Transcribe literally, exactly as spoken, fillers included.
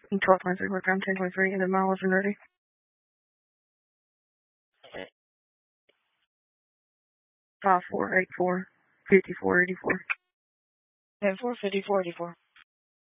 twelve point three, program ten point three, and then miles and ready. Five four eight four fifty four eighty four. Ten four fifty four eighty four.